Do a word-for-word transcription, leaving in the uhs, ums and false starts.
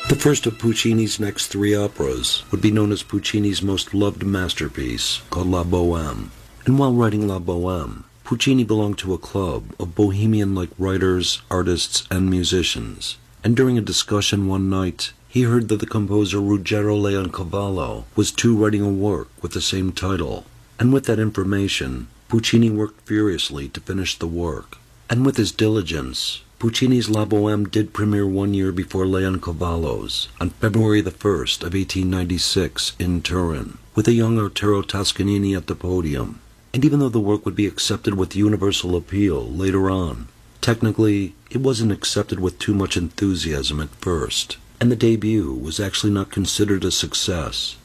The first of Puccini's next three operas would be known as Puccini's most loved masterpiece, called La Bohème. And while writing La Bohème, Puccini belonged to a club of bohemian-like writers, artists, and musicians. And during a discussion one night, he heard that the composer Ruggero Leoncavallo was too writing a work with the same title. And with that information, Puccini worked furiously to finish the work. And with his diligence, Puccini's La Bohème did premiere one year before Leoncavallo's, on February the first of eighteen ninety-six in Turin, with a young Arturo Toscanini at the podium. And even though the work would be accepted with universal appeal later on, technically, it wasn't accepted with too much enthusiasm at first, and the debut was actually not considered a success.